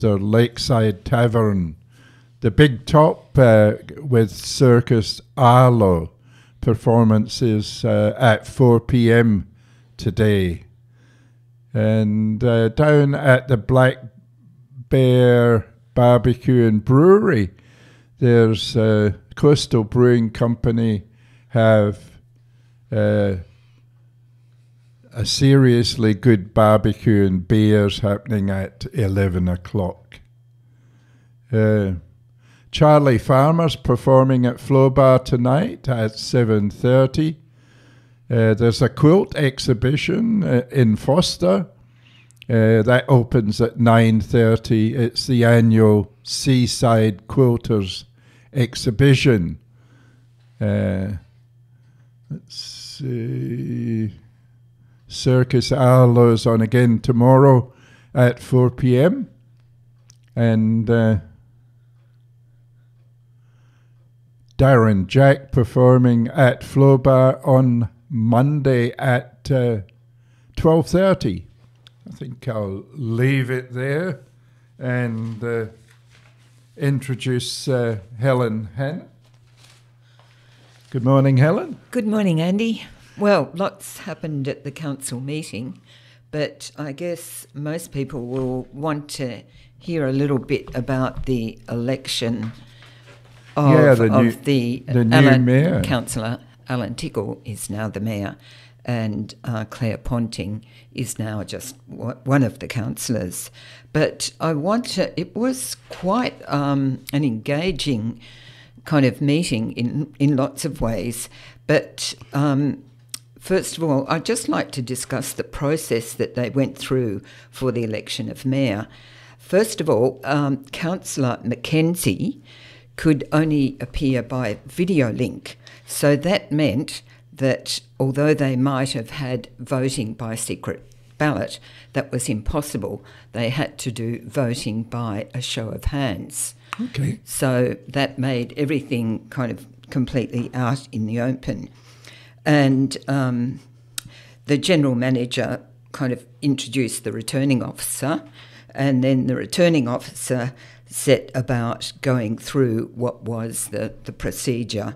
their Lakeside Tavern. The Big Top with Circus Arlo performances at 4 p.m. today. And down at the Black Bear Barbecue and Brewery, there's Coastal Brewing Company have a seriously good barbecue and beers happening at 11 o'clock. Charlie Farmer's performing at Flow Bar tonight at 7:30. There's a quilt exhibition in Foster. That opens at 9:30. It's the annual Seaside Quilters exhibition. Let's see. Circus Arlo's on again tomorrow at 4 p.m. And Darren Jack performing at Flow Bar on Monday at 12:30. I think I'll leave it there and introduce Helen Hanna. Good morning, Helen. Good morning, Andy. Well, lots happened at the council meeting, but I guess most people will want to hear a little bit about the election of the new mayor. Councillor Alan Tickle is now the mayor, and Claire Ponting is now just one of the councillors. But it was quite an engaging kind of meeting in lots of ways. But first of all, I'd just like to discuss the process that they went through for the election of mayor. First of all, Councillor Mackenzie could only appear by video link. So that meant that although they might have had voting by secret ballot, that was impossible. They had to do voting by a show of hands. Okay. So that made everything kind of completely out in the open. And the general manager kind of introduced the returning officer, and then the returning officer set about going through what was the procedure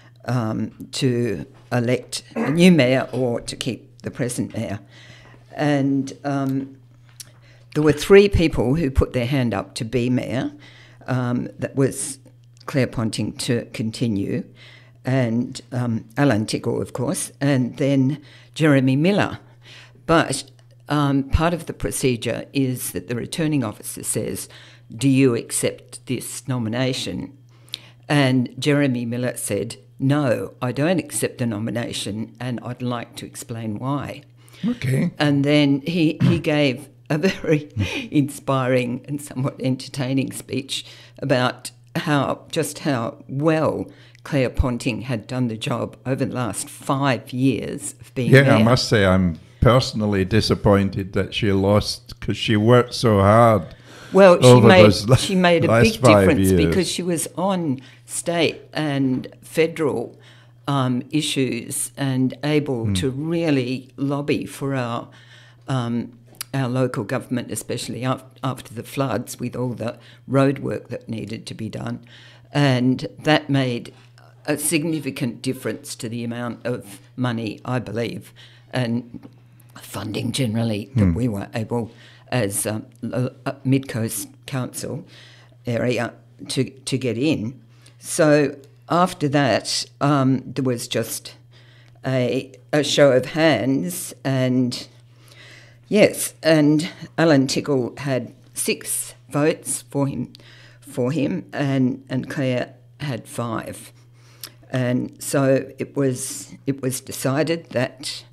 to elect a new mayor or to keep the present mayor. And there were 3 people who put their hand up to be mayor. That was Claire Ponting to continue, and Alan Tickle, of course, and then Jeremy Miller. But part of the procedure is that the returning officer says, "Do you accept this nomination?" And Jeremy Miller said, "No, I don't accept the nomination, and I'd like to explain why." Okay. And then he gave a very inspiring and somewhat entertaining speech about how well Claire Ponting had done the job over the last 5 years of being mayor. Yeah, I must say I'm personally disappointed that she lost because she worked so hard. Well, she made a big difference because she was on state and federal issues and able to really lobby for our local government, especially after the floods, with all the road work that needed to be done. And that made a significant difference to the amount of money, I believe, and funding generally that we were able, as Mid-Coast Council area, to get in. So after that, there was just a show of hands, and yes, and Alan Tickle had 6 votes for him, and Claire had 5, and so it was decided that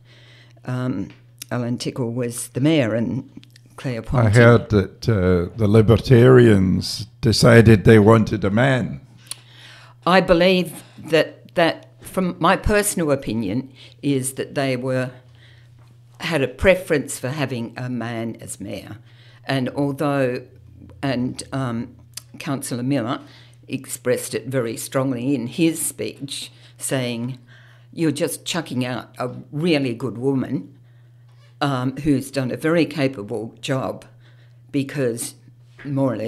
Alan Tickle was the mayor and Claire Ponting. I heard that the Libertarians decided they wanted a man. I believe that from my personal opinion is that they had a preference for having a man as mayor, and Councillor Miller expressed it very strongly in his speech, saying, "You're just chucking out a really good woman who's done a very capable job because more or less.